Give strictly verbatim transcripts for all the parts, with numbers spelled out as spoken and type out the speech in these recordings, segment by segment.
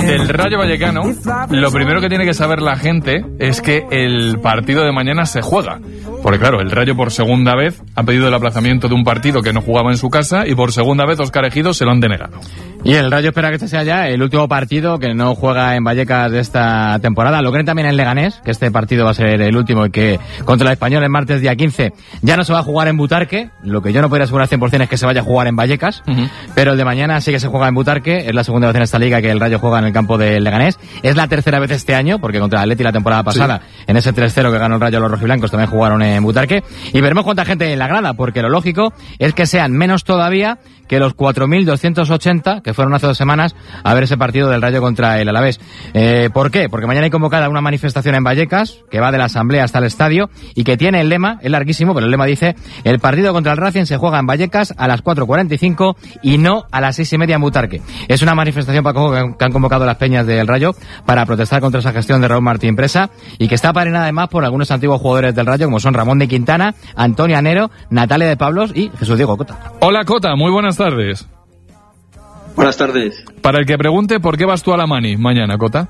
El Rayo Vallecano, lo primero que tiene que saber la gente es que el partido de mañana se juega. Porque claro, el Rayo por segunda vez ha pedido el aplazamiento de un partido que no jugaba en su casa y por segunda vez Óscar Ejido se lo han denegado. Y el Rayo espera que este sea ya el último partido que no juega en Vallecas de esta temporada. Lo creen también en Leganés, que este partido va a ser el último y que contra el Español el martes día quince ya no se va a jugar en Butarque. Lo que yo no podría asegurar cien por ciento es que se vaya a jugar en Vallecas, uh-huh. pero el de mañana sí que se juega en Butarque. Es la segunda vez en esta liga que el Rayo juega en el campo del Leganés. Es la tercera vez este año, porque contra el Atleti la temporada pasada, sí. en ese tres cero que ganó el Rayo a los rojiblancos, también jugaron en Butarque. Y veremos cuánta gente en la grada, porque lo lógico es que sean menos todavía que los cuatro mil doscientos ochenta que fueron hace dos semanas a ver ese partido del Rayo contra el Alavés. Eh, ¿Por qué? Porque mañana hay convocada una manifestación en Vallecas que va de la asamblea hasta el estadio y que tiene el lema, es larguísimo, pero el lema dice: el partido contra el Racing se juega en Vallecas a las cuatro cuarenta y cinco y no a las seis y media en Butarque. Es una manifestación que han convocado las peñas del Rayo para protestar contra esa gestión de Raúl Martín Presa y que está apadrinada además por algunos antiguos jugadores del Rayo como son Ramón de Quintana, Antonio Anero, Natalia de Pablos y Jesús Diego Cota. Hola Cota, muy buenas tardes. Buenas tardes. Para el que pregunte, ¿por qué vas tú a la Mani mañana, Cota?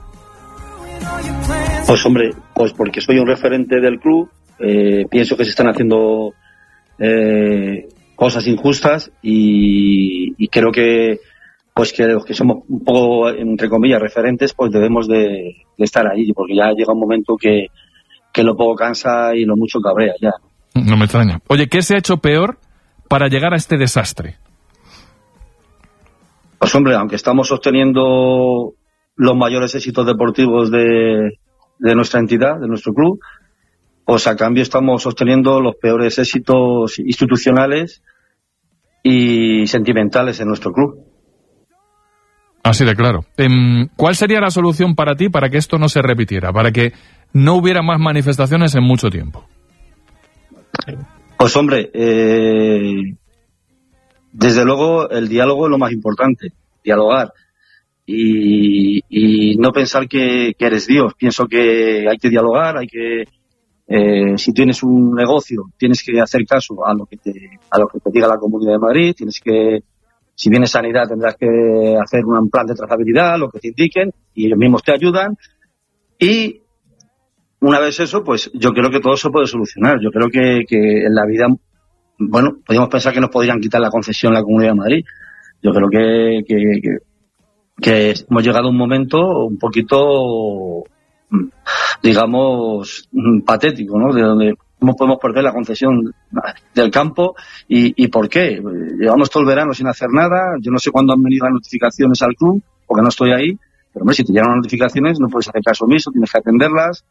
Pues hombre, pues porque soy un referente del club, eh, pienso que se están haciendo eh, cosas injustas y, y creo que pues que los que somos un poco, entre comillas, referentes, pues debemos de, de estar ahí, porque ya llega un momento que, que lo poco cansa y lo mucho cabrea ya. No me extraña. Oye, ¿qué se ha hecho peor para llegar a este desastre? Pues hombre, aunque estamos sosteniendo los mayores éxitos deportivos de, de nuestra entidad, de nuestro club, pues a cambio estamos sosteniendo los peores éxitos institucionales y sentimentales en nuestro club. Así de claro. ¿Cuál sería la solución para ti para que esto no se repitiera, para que no hubiera más manifestaciones en mucho tiempo? Pues hombre, eh, desde luego el diálogo es lo más importante, dialogar y, y no pensar que, que eres Dios. Pienso que hay que dialogar, hay que, eh, si tienes un negocio, tienes que hacer caso a lo que te, a lo que te diga la Comunidad de Madrid, tienes que, si vienes sanidad tendrás que hacer un plan de trazabilidad, lo que te indiquen y ellos mismos te ayudan y una vez eso, pues yo creo que todo se puede solucionar. Yo creo que, que en la vida, bueno, podríamos pensar que nos podrían quitar la concesión a la Comunidad de Madrid. Yo creo que, que, que, que hemos llegado a un momento un poquito, digamos, patético, ¿no? De donde no podemos perder la concesión del campo y, y ¿por qué? Llevamos todo el verano sin hacer nada. Yo no sé cuándo han venido las notificaciones al club, porque no estoy ahí, pero hombre, si te llegan las notificaciones no puedes hacer caso omiso, tienes que atenderlas.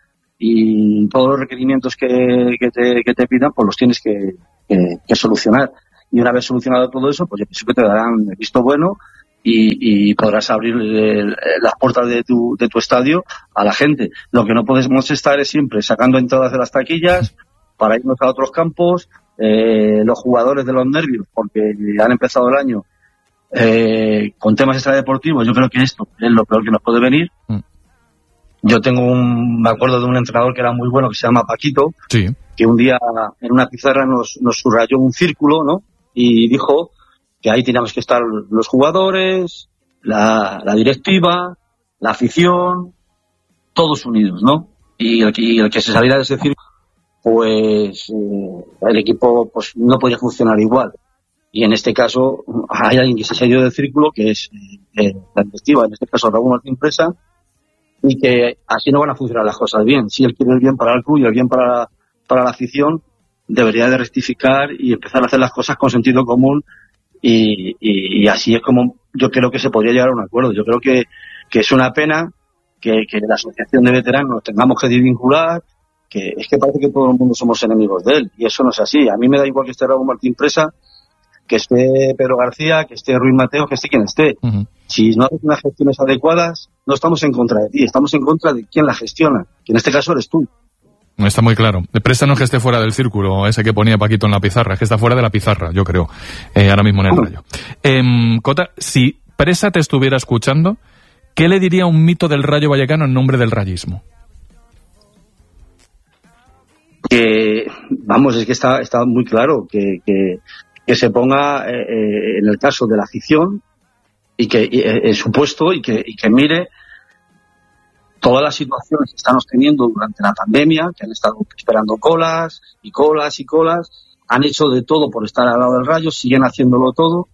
Y todos los requerimientos que, que, te, que te pidan, pues los tienes que, que, que solucionar. Y una vez solucionado todo eso, pues yo pienso que te darán el visto bueno y, y podrás abrir el, las puertas de tu, de tu estadio a la gente. Lo que no podemos estar es siempre sacando entradas de las taquillas para irnos a otros campos, eh, los jugadores de los nervios, porque han empezado el año eh, con temas extradeportivos. Yo creo que esto es lo peor que nos puede venir. Mm. Yo tengo un, me acuerdo de un entrenador que era muy bueno, que se llama Paquito, sí. que un día en una pizarra nos, nos subrayó un círculo, ¿no? Y dijo que ahí teníamos que estar los jugadores, la, la directiva, la afición, todos unidos, ¿no? Y el, y el que se saliera de ese círculo, pues eh, el equipo pues no podía funcionar igual. Y en este caso hay alguien que se salió del círculo, que es eh, la directiva, en este caso Raúl Martín Presa, y que así no van a funcionar las cosas bien. Si él quiere el bien para el club y el bien para, para la afición, debería de rectificar y empezar a hacer las cosas con sentido común y, y, y así es como yo creo que se podría llegar a un acuerdo. Yo creo que, que es una pena que, que la asociación de veteranos nos tengamos que desvincular, que es que parece que todo el mundo somos enemigos de él y eso no es así. A mí me da igual que esté Raúl Martín Presa, que esté Pedro García, que esté Ruiz Mateo, que esté quien esté. Uh-huh. Si no hay unas gestiones adecuadas, no estamos en contra de ti, estamos en contra de quien la gestiona, que en este caso eres tú. No está muy claro. Presa no es que esté fuera del círculo, ese que ponía Paquito en la pizarra, es que está fuera de la pizarra, yo creo, eh, ahora mismo en el uh-huh. Rayo. Eh, Cota, si Presa te estuviera escuchando, ¿qué le diría un mito del Rayo Vallecano en nombre del rayismo? Que, vamos, es que está, está muy claro que... que que se ponga eh, en el caso de la afición y que eh, en su puesto y que, y que mire todas las situaciones que estamos teniendo durante la pandemia, que han estado esperando colas y colas y colas, han hecho de todo por estar al lado del Rayo, siguen haciéndolo todo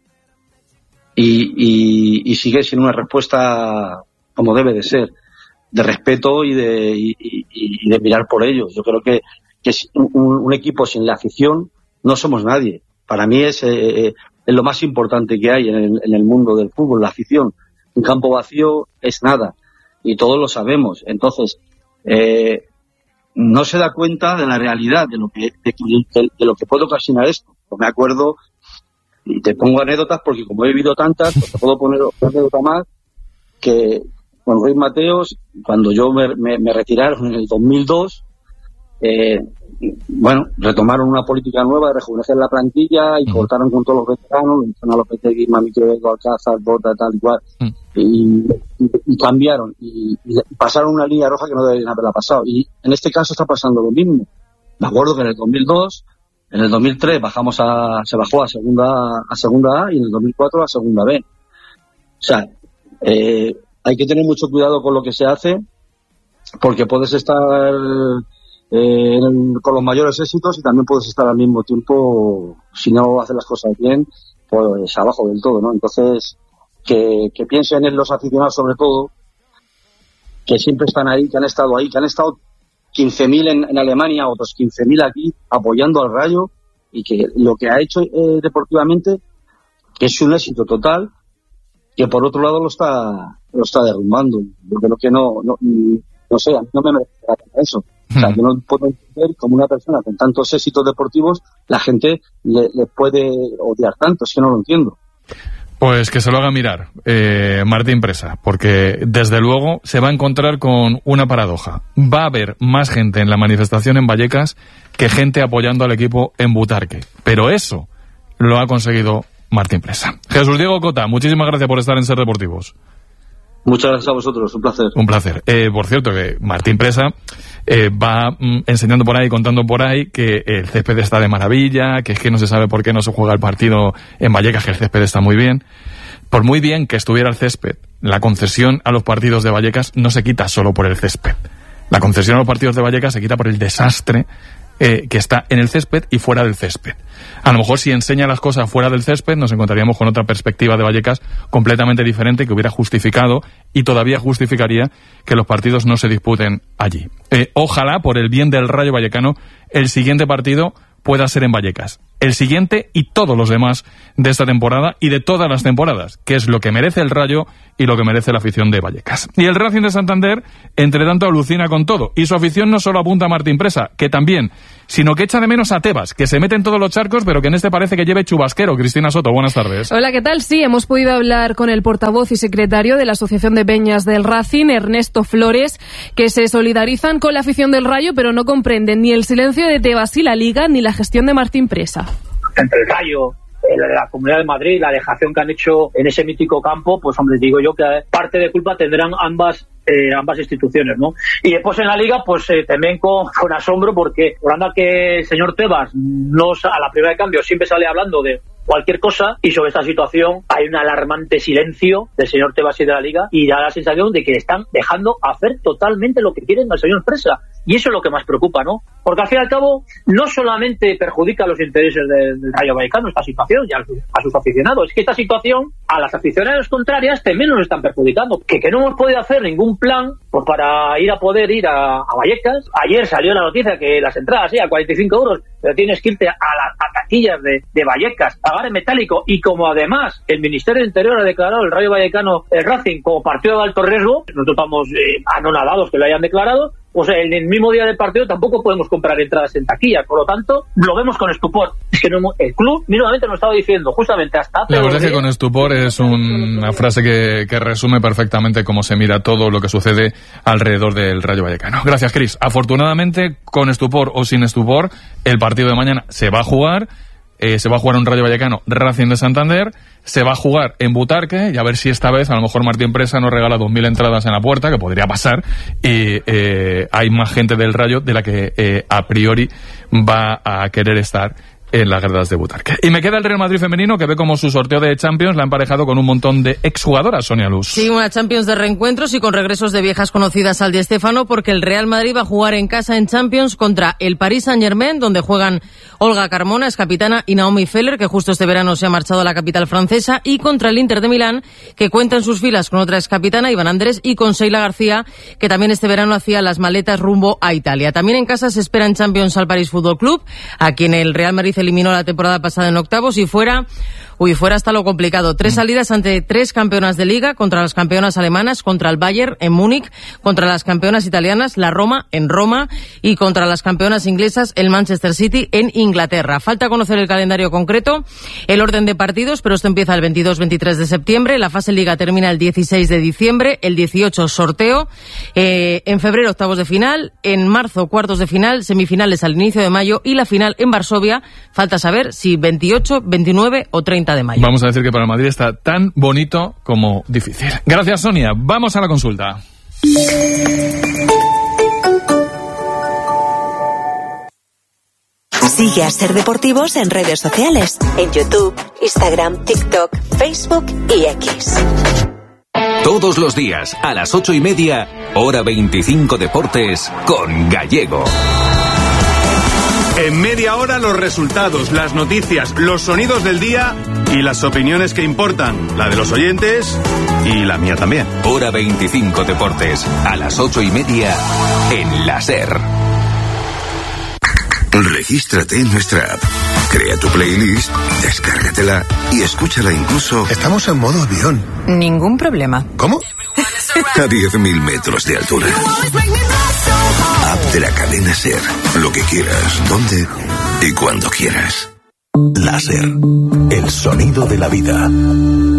y, y, y sigue siendo una respuesta como debe de ser, de respeto y de, y, y, y de mirar por ellos. Yo creo que, que un, un equipo sin la afición no somos nadie. Para mí es, eh, es lo más importante que hay en el, en el mundo del fútbol, la afición. Un campo vacío es nada y todos lo sabemos. Entonces, eh, no se da cuenta de la realidad de lo que de, de, de lo que puede ocasionar esto. Pues me acuerdo, y te pongo anécdotas porque como he vivido tantas, pues te puedo poner otra anécdota más, que con Ruiz Mateos, cuando yo me, me, me retiraron en el dos mil dos, eh, bueno, retomaron una política nueva de rejuvenecer la plantilla y uh-huh. cortaron con todos los veteranos, a Lopetegui, Mamiquevedo, Alcázar, Bota, tal y cual, uh-huh. y, y, y cambiaron y, y pasaron una línea roja que no deberían haberla pasado. Y en este caso está pasando lo mismo. Me acuerdo que en el dos mil dos, en el dos mil tres bajamos a, se bajó a segunda a segunda A y en el dos mil cuatro a segunda B. O sea, eh, hay que tener mucho cuidado con lo que se hace, porque puedes estar eh, en, con los mayores éxitos y también puedes estar al mismo tiempo, si no haces las cosas bien, pues abajo del todo, ¿no? Entonces, que, que piensen en los aficionados sobre todo, que siempre están ahí, que han estado ahí, que han estado quince mil en, en Alemania, otros quince mil aquí, apoyando al Rayo, y que lo que ha hecho eh, deportivamente, que es un éxito total, que por otro lado lo está lo está derrumbando. Yo creo que no, no, no sé, a mí no me merece eso. O sea, yo no puedo entender cómo una persona con tantos éxitos deportivos, la gente le, le puede odiar tanto, es que no lo entiendo. Pues que se lo haga mirar, eh, Martín Presa, porque desde luego se va a encontrar con una paradoja. Va a haber más gente en la manifestación en Vallecas que gente apoyando al equipo en Butarque. Pero eso lo ha conseguido Martín Presa. Jesús Diego Cota, muchísimas gracias por estar en Ser Deportivos. Muchas gracias a vosotros, un placer. Un placer. Eh, por cierto, que Martín Presa eh, va mm, enseñando por ahí, contando por ahí, que el césped está de maravilla, que es que no se sabe por qué no se juega el partido en Vallecas, que el césped está muy bien. Por muy bien que estuviera el césped, la concesión a los partidos de Vallecas no se quita solo por el césped. La concesión a los partidos de Vallecas se quita por el desastre Eh, que está en el césped y fuera del césped. A lo mejor si enseña las cosas fuera del césped nos encontraríamos con otra perspectiva de Vallecas completamente diferente que hubiera justificado y todavía justificaría que los partidos no se disputen allí. Eh, ojalá, por el bien del Rayo Vallecano, el siguiente partido pueda ser en Vallecas. El siguiente y todos los demás de esta temporada y de todas las temporadas, que es lo que merece el Rayo y lo que merece la afición de Vallecas. Y el Racing de Santander, entre tanto, alucina con todo. Y su afición no solo apunta a Martín Presa, que también, sino que echa de menos a Tebas, que se mete en todos los charcos, pero que en este parece que lleve chubasquero. Cristina Soto, buenas tardes. Hola, ¿qué tal? Sí, hemos podido hablar con el portavoz y secretario de la Asociación de Peñas del Racing, Ernesto Flores, que se solidarizan con la afición del Rayo, pero no comprenden ni el silencio de Tebas y la Liga, ni la gestión de Martín Presa. Entre el Rayo, la Comunidad de Madrid, la dejación que han hecho en ese mítico campo, pues hombre, digo yo que parte de culpa tendrán ambas eh, ambas instituciones, ¿no? Y después en la Liga, pues eh, también con, con asombro, porque por anda que el señor Tebas no, a la primera de cambio siempre sale hablando de cualquier cosa, y sobre esta situación hay un alarmante silencio del señor Tebas y de la Liga, y da la sensación de que están dejando hacer totalmente lo que quieren al señor Presa, y eso es lo que más preocupa, ¿no? Porque al fin y al cabo no solamente perjudica a los intereses del, del Rayo Vallecano esta situación y a, a sus aficionados, es que esta situación a las aficionadas contrarias también nos están perjudicando, que, que no hemos podido hacer ningún plan pues para ir a poder ir a, a Vallecas. Ayer salió la noticia que las entradas, sí, a cuarenta y cinco euros, pero tienes que irte a las taquillas de, de Vallecas, pagar en metálico, y como además el Ministerio de Interior ha declarado el Rayo Vallecano, el Racing, como partido de alto riesgo, nosotros estamos eh, anonadados que lo hayan declarado. O sea, en el mismo día del partido tampoco podemos comprar entradas en taquilla, por lo tanto, lo vemos con estupor. Es que no, el club mismamente nos estaba diciendo, justamente hasta... La verdad es que con estupor es un, una frase que, que resume perfectamente cómo se mira todo lo que sucede alrededor del Rayo Vallecano. Gracias, Cris. Afortunadamente, con estupor o sin estupor, el partido de mañana se va a jugar. Eh, se va a jugar un Rayo Vallecano Racing de Santander, se va a jugar en Butarque, y a ver si esta vez a lo mejor Martín Presa nos regala dos mil entradas en la puerta, que podría pasar, y eh, hay más gente del Rayo de la que eh, a priori va a querer estar en las gradas de Butarque. Y me queda el Real Madrid femenino, que ve como su sorteo de Champions la ha emparejado con un montón de exjugadoras, Sonia Luz. Sí, una Champions de reencuentros y con regresos de viejas conocidas al Di Stéfano, porque el Real Madrid va a jugar en casa en Champions contra el Paris Saint-Germain, donde juegan Olga Carmona, es capitana, y Naomi Feller, que justo este verano se ha marchado a la capital francesa, y contra el Inter de Milán, que cuenta en sus filas con otra excapitana, Iván Andrés, y con Sheila García, que también este verano hacía las maletas rumbo a Italia. También en casa se espera en Champions al París Fútbol Club, a quien el Real Madrid eliminó la temporada pasada en octavos, y fuera, uy, fuera hasta lo complicado. Tres salidas ante tres campeonas de liga, contra las campeonas alemanas, contra el Bayern en Múnich, contra las campeonas italianas, la Roma en Roma, y contra las campeonas inglesas, el Manchester City en Inglaterra. Falta conocer el calendario concreto, el orden de partidos, pero esto empieza el veintidós veintitrés de septiembre, la fase liga termina el dieciséis de diciembre, el dieciocho sorteo, eh, en febrero octavos de final, en marzo cuartos de final, semifinales al inicio de mayo, y la final en Varsovia, falta saber si veintiocho, veintinueve o treinta de mayo. Vamos a decir que para el Madrid está tan bonito como difícil. Gracias, Sonia. Vamos a la consulta. Sigue a Ser Deportivos en redes sociales, en YouTube, Instagram, TikTok, Facebook y X. Todos los días, a las ocho y media, hora veinticinco Deportes, con Gallego. En media hora los resultados, las noticias, los sonidos del día y las opiniones que importan, la de los oyentes y la mía también. Hora veinticinco Deportes, a las ocho y media, en la SER. Regístrate en nuestra app, crea tu playlist, descárgatela y escúchala incluso... Estamos en modo avión. Ningún problema. ¿Cómo? A diez mil metros de altura. App de la cadena SER. Lo que quieras, donde y cuando quieras. La SER, el sonido de la vida.